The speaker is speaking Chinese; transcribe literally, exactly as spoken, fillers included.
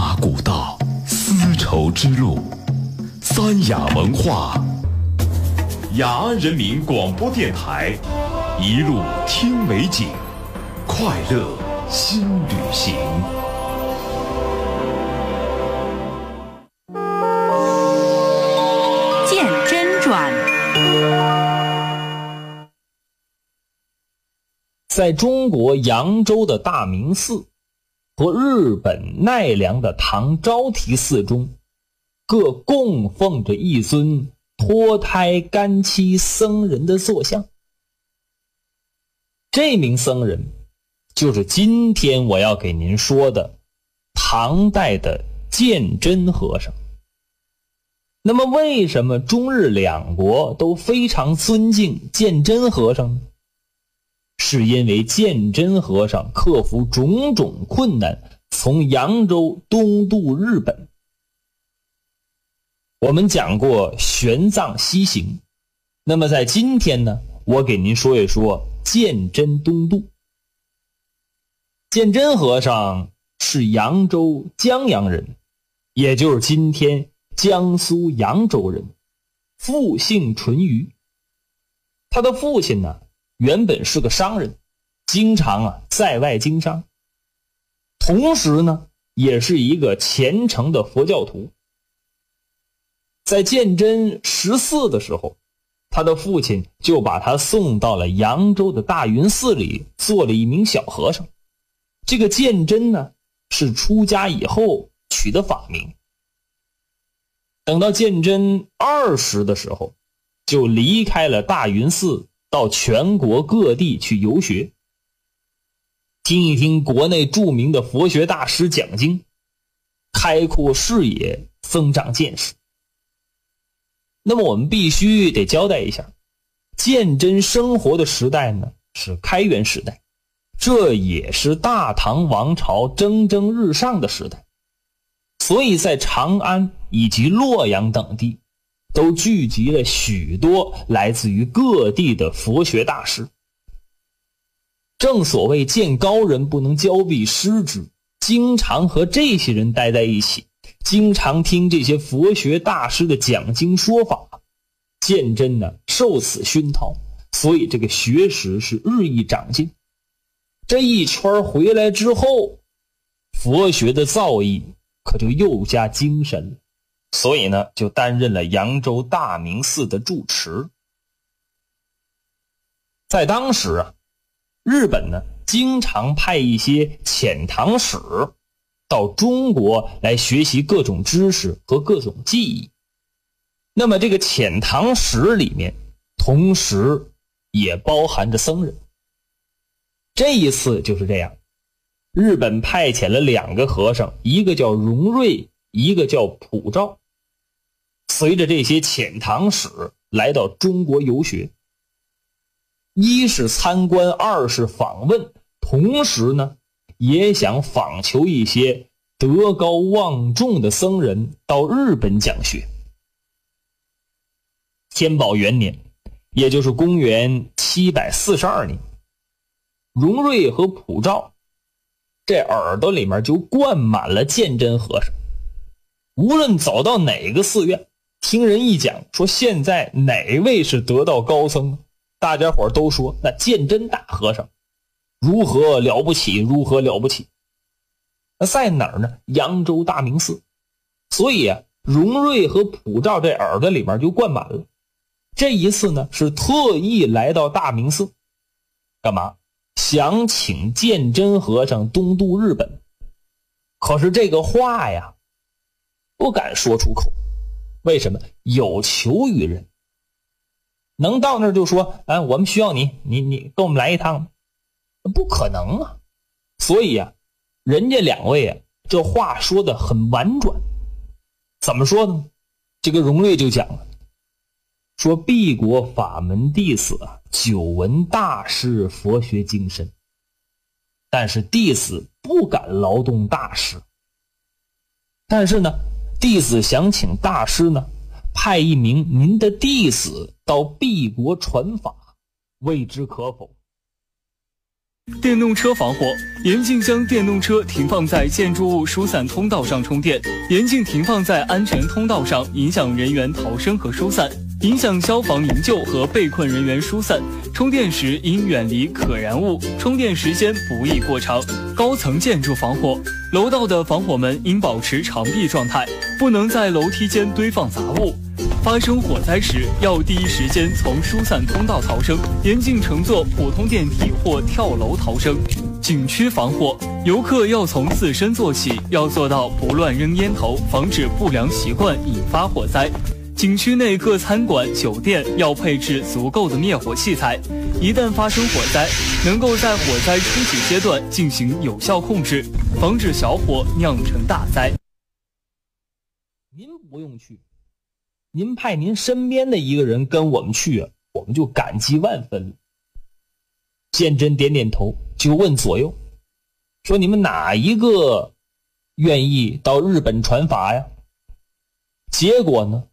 马古道，丝绸之路，三雅文化，雅安人民广播电台，一路听美景，快乐新旅行。 鉴真传。 在中国扬州的大明寺和日本奈良的唐招提寺中，各供奉着一尊脱胎干妻僧人的塑像。这名僧人就是今天我要给您说的唐代的鉴真和尚。那么为什么中日两国都非常尊敬鉴真和尚呢？是因为鉴真和尚克服种种困难，从扬州东渡日本。我们讲过玄奘西行，那么在今天呢，我给您说一说鉴真东渡。鉴真和尚是扬州江阳人，也就是今天江苏扬州人，父姓淳于。他的父亲呢，原本是个商人，经常啊在外经商，同时呢也是一个虔诚的佛教徒。在鉴真十四的时候，他的父亲就把他送到了扬州的大云寺里，做了一名小和尚。这个鉴真呢是出家以后取的法名。等到鉴真二十的时候，就离开了大云寺，到全国各地去游学，听一听国内著名的佛学大师讲经，开阔视野，增长见识。那么我们必须得交代一下，鉴真生活的时代呢是开元时代，这也是大唐王朝蒸蒸日上的时代，所以在长安以及洛阳等地都聚集了许多来自于各地的佛学大师。正所谓见高人不能交臂失之，经常和这些人待在一起，经常听这些佛学大师的讲经说法，鉴真呢受此熏陶，所以这个学识是日益长进。这一圈回来之后，佛学的造诣可就又加精深了，所以呢就担任了扬州大明寺的住持。在当时啊，日本呢经常派一些遣唐使到中国来学习各种知识和各种技艺。那么这个遣唐使里面同时也包含着僧人。这一次就是这样，日本派遣了两个和尚，一个叫荣瑞，一个叫普照，随着这些遣唐使来到中国游学，一是参观，二是访问，同时呢也想访求一些德高望重的僧人到日本讲学。天宝元年，也就是公元七百四十二年，荣瑞和普照这耳朵里面就灌满了鉴真和尚。无论走到哪个寺院，听人一讲说现在哪位是得道高僧，大家伙都说那鉴真大和尚如何了不起，如何了不起。那在哪儿呢？扬州大明寺。所以啊，荣瑞和普照这耳朵里面就灌满了。这一次呢是特意来到大明寺，干嘛？想请鉴真和尚东渡日本。可是这个话呀不敢说出口。为什么？有求于人，能到那儿就说哎，我们需要你，你你跟我们来一趟吗？不可能啊。所以啊，人家两位啊这话说的很婉转。怎么说呢？这个荣瑞就讲了，说敝国法门弟子啊，久闻大师佛学精深，但是弟子不敢劳动大师。但是呢，弟子想请大师呢派一名您的弟子到敝国传法，未知可否？ 电动车防火，严禁将电动车停放在建筑物疏散通道上充电，严禁停放在安全通道上，影响人员逃生和疏散，影响消防营救和被困人员疏散。充电时应远离可燃物，充电时间不宜过长。高层建筑防火，楼道的防火门应保持长闭状态，不能在楼梯间堆放杂物。发生火灾时，要第一时间从疏散通道逃生，严禁乘坐普通电梯或跳楼逃生。景区防火，游客要从自身做起，要做到不乱扔烟头，防止不良习惯引发火灾。景区内各餐馆、酒店要配置足够的灭火器材，一旦发生火灾，能够在火灾初级阶段进行有效控制，防止小火酿成大灾。 您不用去，您派您身边的一个人跟我们去啊，我们就感激万分了。鉴真点点头，就问左右说：“你们哪一个愿意到日本传法呀？”结果呢，